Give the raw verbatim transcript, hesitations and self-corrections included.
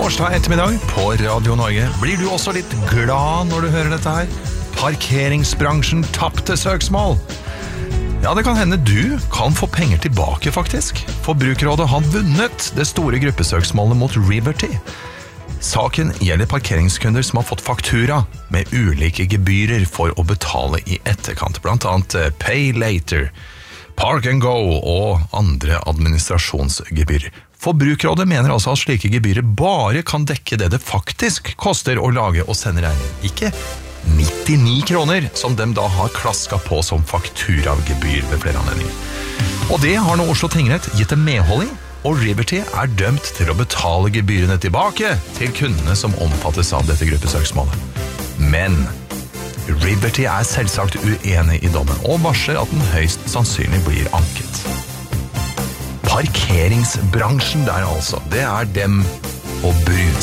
torsdag ettermiddag på Radio Norge. Blir du også litt glad når du hører dette her? Parkeringsbransjen tappte søksmål. Ja, det kan hende du kan få penger tilbake faktisk. Forbrukerrådet har vunnet det store gruppesøksmålet mot Riverty. Saken gjelder parkeringskunder som har fått faktura med ulike gebyrer for å betale i etterkant, blant annet Pay Later, Park and Go og andre administrasjonsgebyrer. Forbrukerrådet mener altså at slike gebyrer bare kan dekke det det faktisk koster å lage og sende regning, ikke nittini kroner, som dem da har klasket på som fakturagebyr ved flere anledninger. Og det har nå Oslo tingrett gitt dem medhold i, og Riverty er dømt til å betale gebyrene tilbake til kundene som omfattes av dette gruppesøksmålet. Men Riverty er selvsagt uenig i dommen, og varsler at den høyst sannsynlig blir anket. Parkeringsbransjen der altså, det er dem og brun.